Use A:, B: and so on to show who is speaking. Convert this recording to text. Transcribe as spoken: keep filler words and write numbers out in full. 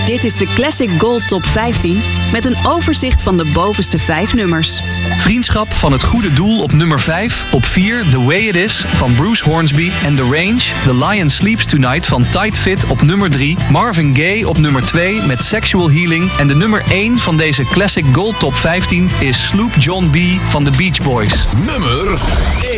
A: Dit is de Classic Gold Top vijftien met een overzicht van de bovenste vijf nummers.
B: Vriendschap van het goede doel op nummer vijf. Op vier The Way It Is van Bruce Hornsby. En The Range, The Lion Sleeps Tonight van Tight Fit op nummer drie. Marvin Gaye op nummer twee met Sexual Healing. En de nummer één van deze Classic Gold Top vijftien is Sloop John B. van The Beach Boys.
C: Nummer één.